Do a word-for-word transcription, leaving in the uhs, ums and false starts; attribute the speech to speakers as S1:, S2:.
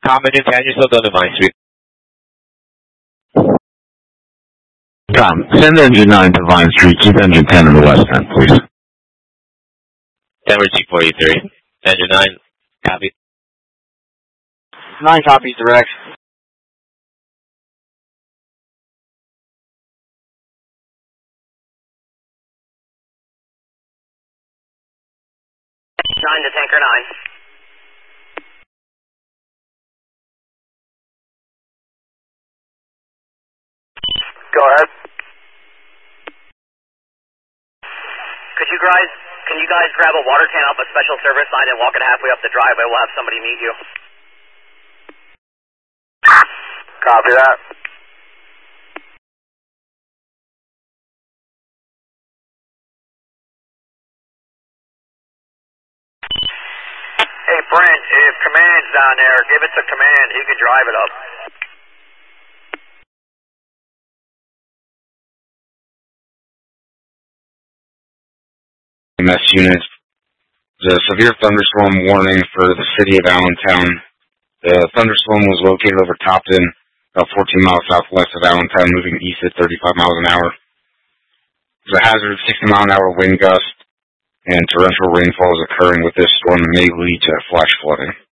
S1: Common and ten, you're still done to Vine Street.
S2: Tom, send engine nine to Vine Street. Keep engine ten in the west end, please.
S1: Denver G forty-three. Engine nine, copy.
S3: nine copies direct.
S4: nine to Tanker nine. Go ahead. Could you guys, can you guys grab a water can off a special service line and walk it halfway up the driveway? We'll have somebody meet you. Copy that. Hey, Brent, if Command's down there, give it to Command. He can drive it up.
S5: M S units, the severe thunderstorm warning for the city of Allentown. The thunderstorm was located over Topton, about fourteen miles southwest of Allentown, moving east at thirty-five miles an hour. There's a hazard of sixty mile an hour wind gust, and torrential rainfall is occurring with this storm and may lead to flash flooding.